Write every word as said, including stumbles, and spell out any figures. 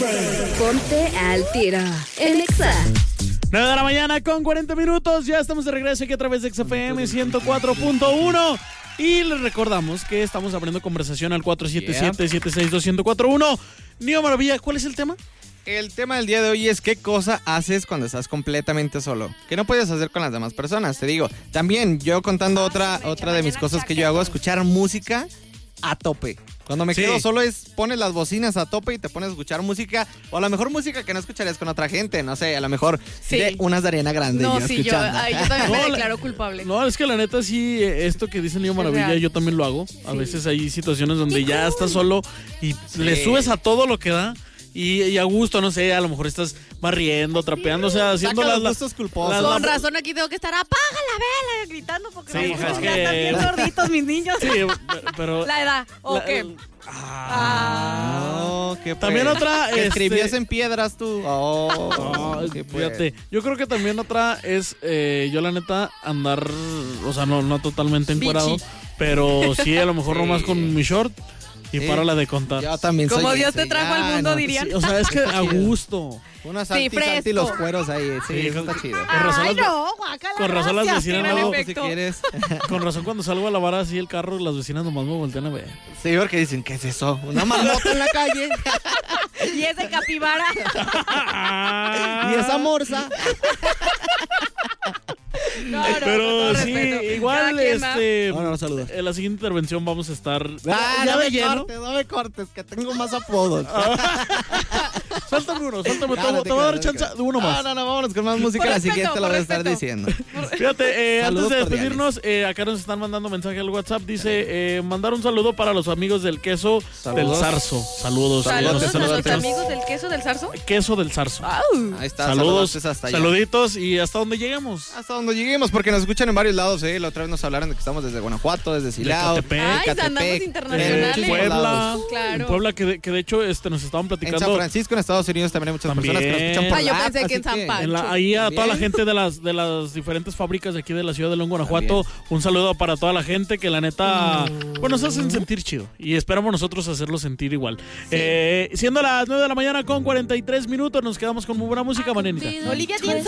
Ponte al tiro en Exa. nueve de la mañana con cuarenta minutos. Ya estamos de regreso aquí a través de Exa F M ciento cuatro punto uno. Y les recordamos que estamos abriendo conversación al cuatro siete siete, siete seis dos, uno cero cuatro uno. Nio Maravilla, ¿cuál es el tema? El tema del día de hoy es qué cosa haces cuando estás completamente solo. ¿Qué no puedes hacer con las demás personas? Te digo, también yo contando otra, otra de mis cosas que yo hago, escuchar música a tope. Cuando me Sí. quedo solo es pones las bocinas a tope y te pones a escuchar música, o a lo mejor música que no escucharías con otra gente, no sé, a lo mejor Sí. de unas de Ariana Grande. No, yo sí, yo, escuchando. ay, yo también me No, la- declaro culpable. No, es que la neta sí, esto que dice Nio Maravilla, real. yo también lo hago. A Sí. veces hay situaciones donde ya estás solo y le subes a todo lo que da. Y, y a gusto, no sé, a lo mejor estás barriendo, trapeando, o sea, haciendo Saca las... los gustos culposos. las- Con las- razón aquí tengo que estar apaga la vela gritando porque Sí, no, hija, es ya que- están bien gorditos mis niños. Sí, pero... La edad, ¿o la- qué? Ah. No, qué También pues. otra, Que este- escribías en piedras tú. Oh, Ay, qué pues. fíjate, yo creo que también otra es, eh, yo la neta, andar, o sea, no, no totalmente encuerado, Bichi. pero sí, a lo mejor Sí. nomás con mi short y Sí. para la de contar. Yo también soy Como Dios ese. te trajo Ah, al mundo, no, dirían. Sí, o sea, es que a chido. gusto. Unas Sí, saltis, saltis fresco. los cueros ahí. Sí, Sí, eso con- está chido. con razón Ay, las- no, guácala, con razón las gracias, vecinas tiene luego, el Pues, si efecto. quieres. Con razón cuando salgo a lavar así el carro, las vecinas nomás me voltean a ver. Sí, porque dicen, ¿qué es eso? ¿Una marmota en la calle? Y ese capibara. ¿Y esa morsa? No, no, con Pero todo sí, respeto. igual, Cada quien va. este, No, no, saludos. en la siguiente intervención vamos a estar Ah, ya no de me lleno. cortes, no me cortes, que tengo más apodos. Suéltame uno, suéltame, No, te, no te voy a dar creas, no te chance creas. de uno más. No, no, no, vámonos con más música. Por La respeto, siguiente la por voy a estar respeto. diciendo. Fíjate, eh, antes Saludos de cordiales. despedirnos, eh, acá nos están mandando mensaje al WhatsApp. Dice, eh, mandar un saludo para los amigos del queso Saludos. del Zarzo. Saludos. Saludos Nos a están los escuchando. amigos del queso del zarzo. Queso del Zarzo. Au. Ahí está, Saludos, saludos hasta allá. saluditos y hasta donde lleguemos. Hasta donde lleguemos, porque nos escuchan en varios lados, ¿eh? La otra vez nos hablaron de que estamos desde Guanajuato, desde Silao, Catepec. Ay, Catepec, andamos en internacionales. muchísimos Puebla, lados. Claro. en Puebla que de, que de hecho este, nos estaban En platicando. San Francisco, en Estados Unidos, también hay muchas También. personas que nos escuchan por Ah, yo la app, pensé que en así San Pancho. En la- ahí a toda la También. gente de las de las diferentes fábricas de aquí de la ciudad de León, Guanajuato, un saludo para toda la gente que la neta, pues nos hacen sentir chido y esperamos nosotros hacerlo sentir igual. Eh, siendo las nueve de la mañana con cuarenta y tres minutos, nos quedamos con muy buena música, Marianita. Olivia tiene